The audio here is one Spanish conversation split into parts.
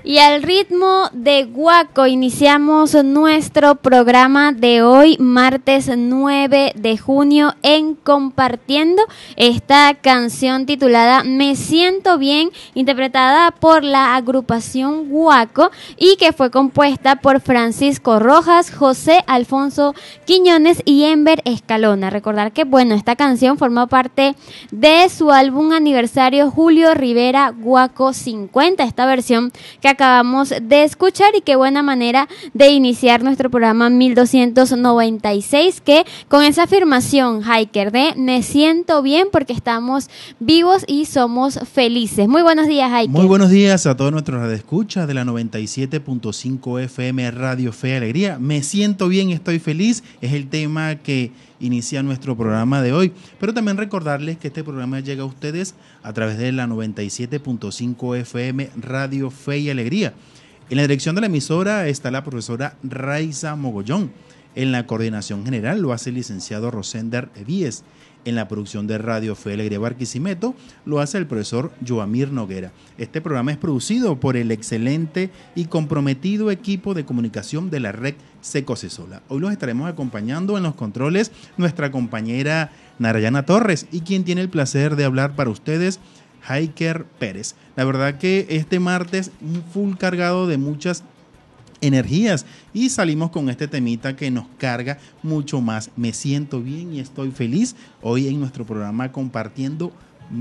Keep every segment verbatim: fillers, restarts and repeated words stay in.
Y al ritmo de guaco iniciamos nuestro programa de hoy, martes nueve de junio, en Compartiendo, esta canción titulada Me Siento Bien, interpretada por la agrupación Guaco y que fue compuesta por Francisco Rojas, José Alfonso Quiñones y Ember Escalona. Recordar que, bueno, esta canción formó parte de su álbum aniversario Julio Rivera Guaco cincuenta, esta versión que acabamos de escuchar, y qué buena manera de iniciar nuestro programa mil doscientos noventa y seis, que con esa afirmación, Hiker, de me siento bien porque estamos vivos y somos felices. Muy buenos días, Hiker. Muy buenos días a todos nuestros radioescuchas de la noventa y siete punto cinco F M Radio Fe y Alegría. Me siento bien, estoy feliz, es el tema que inicia nuestro programa de hoy, pero también recordarles que este programa llega a ustedes a través de la noventa y siete punto cinco F M Radio Fe y Alegría. En la dirección de la emisora está la profesora Raiza Mogollón. En la coordinación general lo hace el licenciado Rosender Evíes. En la producción de Radio Fe y Alegría Barquisimeto lo hace el profesor Joamir Noguera. Este programa es producido por el excelente y comprometido equipo de comunicación de la red Seco Cesola. Hoy los estaremos acompañando en los controles nuestra compañera Narayana Torres, y quien tiene el placer de hablar para ustedes, Hiker Pérez. La verdad que este martes un full cargado de muchas energías, y salimos con este temita que nos carga mucho más. Me siento bien y estoy feliz hoy en nuestro programa Compartiendo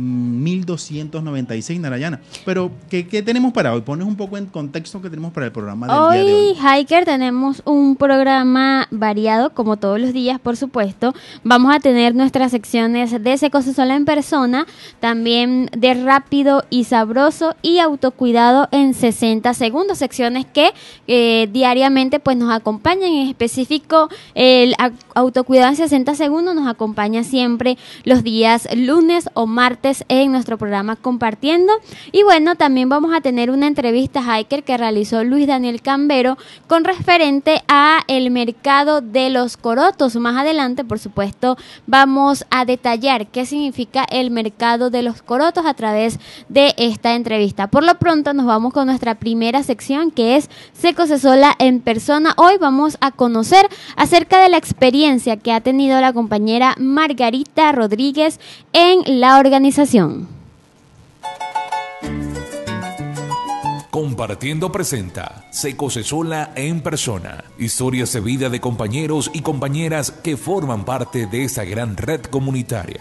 mil doscientos noventa y seis, Narayana. Pero, ¿qué, ¿qué tenemos para hoy? Pones un poco en contexto que tenemos para el programa del hoy, día de hoy. Hoy, Hiker, tenemos un programa variado, como todos los días, por supuesto. Vamos a tener nuestras secciones de Seco Cesola en persona, también de Rápido y Sabroso y Autocuidado en sesenta segundos, secciones que eh, diariamente pues nos acompañan. En específico, el Autocuidado en sesenta segundos nos acompaña siempre los días lunes o martes en nuestro programa Compartiendo. Y bueno, también vamos a tener una entrevista, Hiker, que realizó Luis Daniel Cambero con referente a el mercado de los corotos. Más adelante, por supuesto, vamos a detallar qué significa el mercado de los corotos a través de esta entrevista. Por lo pronto nos vamos con nuestra primera sección, que es Seco Cesola en persona. Hoy vamos a conocer acerca de la experiencia que ha tenido la compañera Margarita Rodríguez en la organización. Compartiendo presenta Seco Cesola en persona. Historias de vida de compañeros y compañeras que forman parte de esta gran red comunitaria.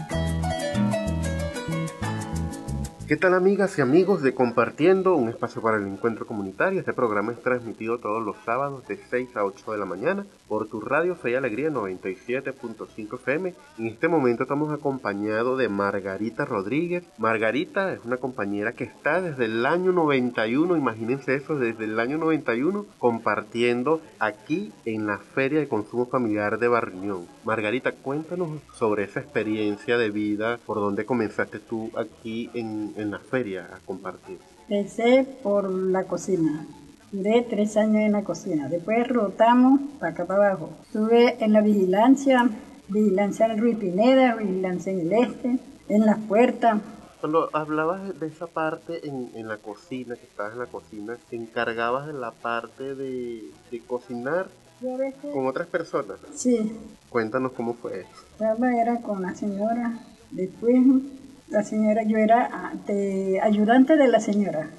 ¿Qué tal, amigas y amigos de Compartiendo, un espacio para el encuentro comunitario? Este programa es transmitido todos los sábados de seis a ocho de la mañana por tu radio Fe y Alegría noventa y siete punto cinco F M. En este momento estamos acompañados de Margarita Rodríguez. Margarita es una compañera que está desde el año noventa y uno, imagínense eso, desde el año noventa y uno, compartiendo aquí en la Feria de Consumo Familiar de Barriñón. Margarita, cuéntanos sobre esa experiencia de vida, por dónde comenzaste tú aquí en, en la feria a compartir. Empecé por la cocina. Duré tres años en la cocina. Después rotamos para acá para abajo. Estuve en la vigilancia, vigilancia en Ruiz Pineda, vigilancia en el este, en las puertas. Cuando hablabas de esa parte en, en la cocina, que estabas en la cocina, ¿te encargabas de la parte de, de cocinar con otras personas? Sí. Cuéntanos cómo fue eso. Estaba era con la señora. Después, la señora, yo era de, ayudante de la señora.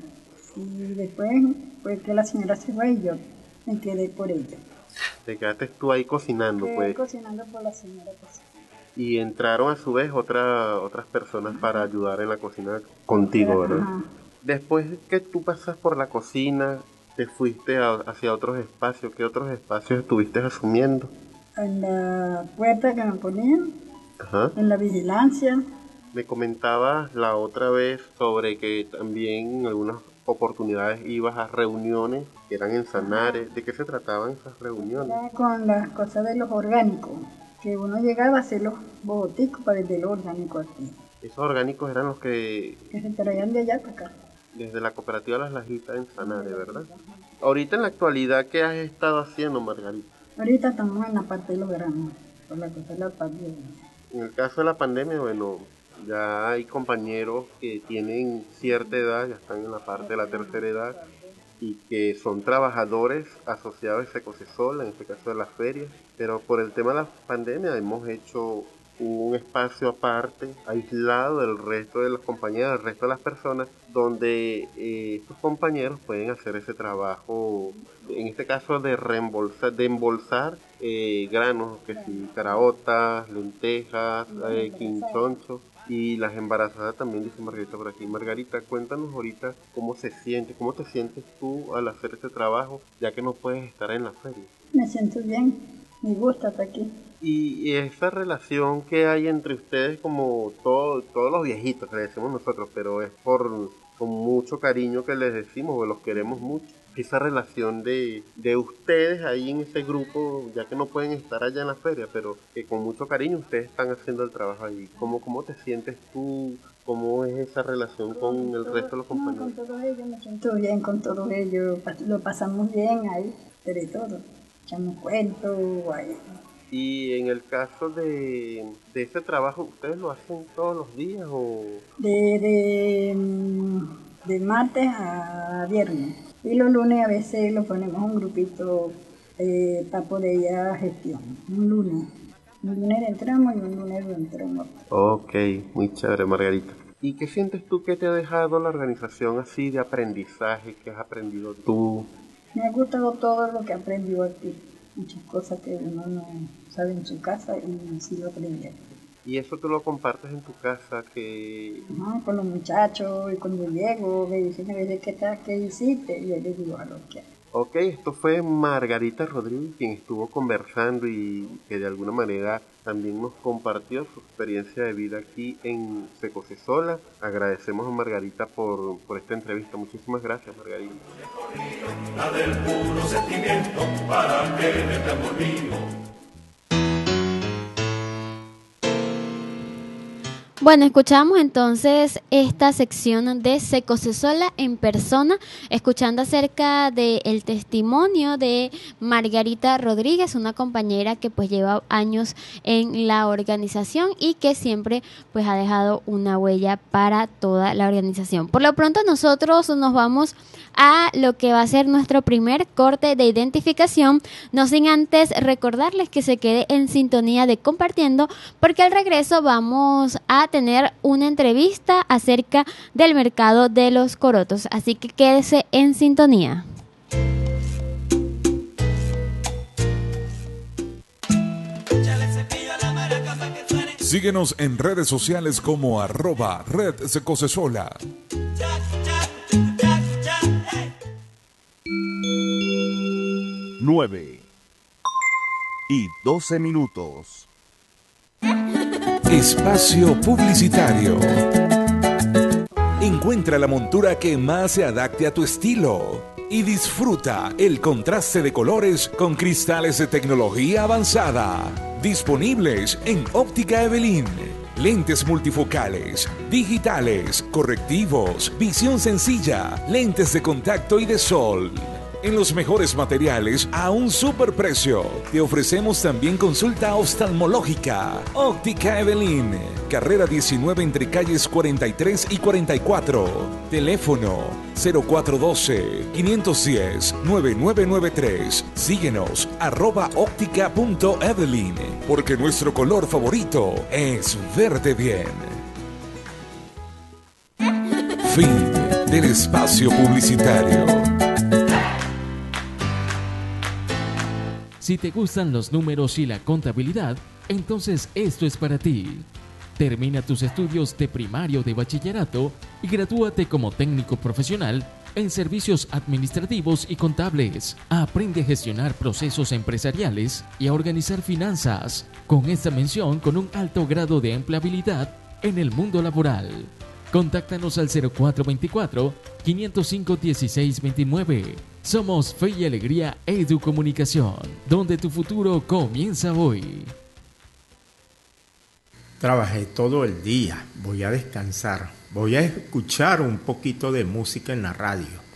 Y después fue que la señora se fue y yo me quedé por ella. Te quedaste tú ahí cocinando, quedé pues. cocinando por la señora. Pues. Y entraron a su vez otra, otras personas Ajá. para ayudar en la cocina contigo, ¿verdad? Ajá. Después que tú pasas por la cocina, te fuiste a, hacia otros espacios. ¿Qué otros espacios estuviste asumiendo? En la puerta que me ponían, Ajá. en la vigilancia. Me comentabas la otra vez sobre que también en algunas oportunidades ibas a reuniones que eran en Sanare. ¿De qué se trataban esas reuniones? Era con las cosas de los orgánicos, que uno llegaba a hacer los bogoticos para vender los orgánicos aquí. Esos orgánicos eran los que... Que se traían de allá para acá. Desde la cooperativa Las Lajitas en Sanare, ¿verdad? Ahorita en la actualidad, ¿qué has estado haciendo, Margarita? Ahorita estamos en la parte de los granos, por la cosa de la pandemia. En el caso de la pandemia, bueno, ya hay compañeros que tienen cierta edad, ya están en la parte de la tercera edad, y que son trabajadores asociados de Secocesola, en este caso de las ferias, pero por el tema de la pandemia hemos hecho un espacio aparte, aislado del resto de los compañeros, del resto de las personas, donde eh, estos compañeros pueden hacer ese trabajo, en este caso de reembolsar, de embolsar eh, granos, que si caraotas, lentejas, eh, quinchonchos, y las embarazadas también, dice Margarita por aquí. Margarita, cuéntanos ahorita cómo se siente, cómo te sientes tú al hacer este trabajo, ya que no puedes estar en la feria. Me siento bien, me gusta estar aquí. Y, y esa relación que hay entre ustedes, como todo, todos los viejitos que le decimos nosotros, pero es por con mucho cariño que les decimos, o los queremos mucho. Esa relación de, de ustedes ahí en ese grupo, ya que no pueden estar allá en la feria, pero que con mucho cariño ustedes están haciendo el trabajo ahí. ¿Cómo, cómo te sientes tú? ¿Cómo es esa relación con el resto de los compañeros? No, con todos ellos me siento bien, con todos ellos, lo pasamos bien ahí, pero todo, echamos cuentos, ahí. Y en el caso de, de ese trabajo, ¿ustedes lo hacen todos los días o...? De, de, de martes a viernes. Y los lunes a veces lo ponemos un grupito eh, para poder ir a gestión. Un lunes. Un lunes entramos y un lunes no entramos. Ok, muy chévere, Margarita. ¿Y qué sientes tú que te ha dejado la organización así de aprendizaje? ¿Qué has aprendido tú? Me ha gustado todo lo que he aprendido aquí. Muchas cosas que uno no sabe en su casa y sí lo aprendí. ¿Y eso tú lo compartes en tu casa? Que Ajá, con los muchachos, y cuando llego me dicen a veces ¿qué tal? ¿Qué hiciste? Y yo les digo a lo que Ok, esto fue Margarita Rodríguez quien estuvo conversando y que de alguna manera también nos compartió su experiencia de vida aquí en Secocesola. Agradecemos a Margarita por, por esta entrevista. Muchísimas gracias, Margarita. La del puro sentimiento para que de mi amor mío. Bueno, escuchamos entonces esta sección de Secocesola en persona, escuchando acerca del testimonio de Margarita Rodríguez, una compañera que pues lleva años en la organización y que siempre pues ha dejado una huella para toda la organización. Por lo pronto nosotros nos vamos a lo que va a ser nuestro primer corte de identificación, no sin antes recordarles que se quede en sintonía de Compartiendo, porque al regreso vamos a tener una entrevista acerca del mercado de los corotos, así que quédese en sintonía. Síguenos en redes sociales como arroba Red Secocesola. nueve y doce minutos. Espacio publicitario. Encuentra la montura que más se adapte a tu estilo y disfruta el contraste de colores con cristales de tecnología avanzada. Disponibles en Óptica Evelyn. Lentes multifocales, digitales, correctivos, visión sencilla, lentes de contacto y de sol. En los mejores materiales a un superprecio. Te ofrecemos también consulta oftalmológica. Óptica Evelyn, carrera diecinueve entre calles cuarenta y tres y cuarenta y cuatro. Teléfono cero cuatro uno dos, cinco uno cero, nueve nueve nueve tres. Síguenos arroba óptica punto evelyn, porque nuestro color favorito es verde bien. Fin del espacio publicitario. Si te gustan los números y la contabilidad, entonces esto es para ti. Termina tus estudios de primario de bachillerato y gradúate como técnico profesional en servicios administrativos y contables. Aprende a gestionar procesos empresariales y a organizar finanzas, con esta mención con un alto grado de empleabilidad en el mundo laboral. Contáctanos al cero cuatro dos cuatro, cinco cero cinco, uno seis dos nueve. Somos Fe y Alegría Educomunicación, donde tu futuro comienza hoy. Trabajé todo el día, voy a descansar, voy a escuchar un poquito de música en la radio.